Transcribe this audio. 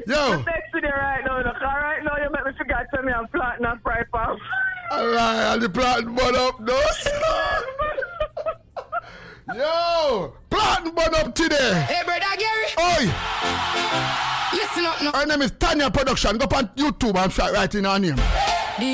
Yo. I'm texting you right now. Look, right now you make me forget to me I'm planting and fry farm. Alright, and the planting bun up, those. Yo, planting bun up today. Hey, brother Gary. Oi. Listen up now. Her name is Tanya Production. Go on YouTube and start writing her name.